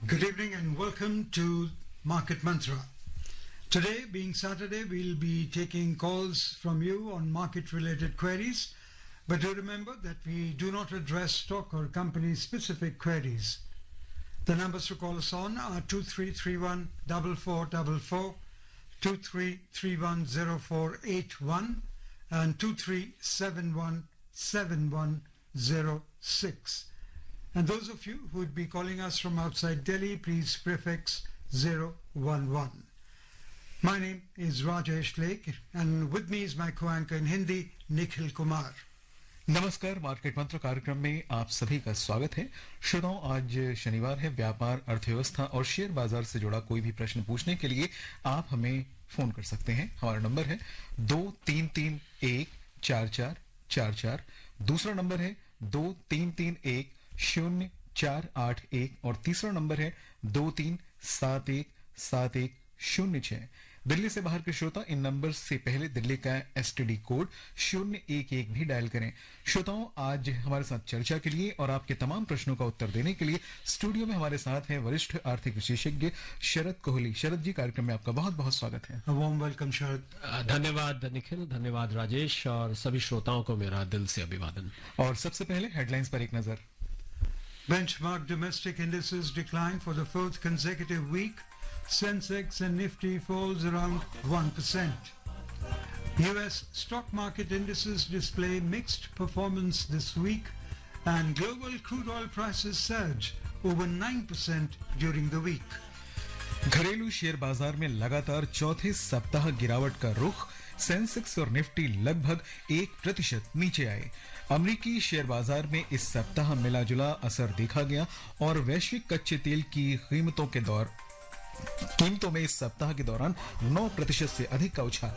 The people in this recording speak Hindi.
Good evening and welcome to Market Mantra. Today, being Saturday, we'll be taking calls from you on market-related queries, but do remember that we do not address stock or company-specific queries. The numbers to call us on are 2331 4444, 23310481 and 2371 7106. And those of you who would be calling us from outside Delhi, please prefix 011. My name is Rajesh Lake, and with me is my co-anchor in Hindi, Nikhil Kumar. नमस्कार, मार्केट मंत्र कार्यक्रम में आप सभी का स्वागत है। श्रोताओं, आज शनिवार है। व्यापार, अर्थव्यवस्था और शेयर बाजार से जुड़ा कोई भी प्रश्न पूछने के लिए आप हमें फोन कर सकते हैं। हमारा नंबर है 23314444, दूसरा नंबर है 23310481 और तीसरा नंबर है 23717106। दिल्ली से बाहर के श्रोता इन नंबर से पहले दिल्ली का एसटीडी कोड 011 भी डायल करें। श्रोताओं, आज हमारे साथ चर्चा के लिए और आपके तमाम प्रश्नों का उत्तर देने के लिए स्टूडियो में हमारे साथ हैं वरिष्ठ आर्थिक विशेषज्ञ शरद कोहली। शरद जी, कार्यक्रम में आपका बहुत बहुत स्वागत है। वार्म वेलकम शरद। धन्यवाद निखिल, धन्यवाद राजेश, और सभी श्रोताओं को मेरा दिल से अभिवादन। और सबसे पहले हेडलाइंस पर एक नजर। Benchmark domestic indices declined for the fourth consecutive week. Sensex and Nifty falls around 1%. US stock market indices display mixed performance this week, and global crude oil prices surge over 9% during the week. घरेलू शेयर बाजार में लगातार चौथे सप्ताह गिरावट का रुख। सेंसेक्स और निफ्टी लगभग 1% नीचे आए। अमेरिकी शेयर बाजार में इस सप्ताह मिला जुला असर देखा गया और वैश्विक कच्चे तेल की कीमतों में इस सप्ताह के दौरान 9% से अधिक का उछाल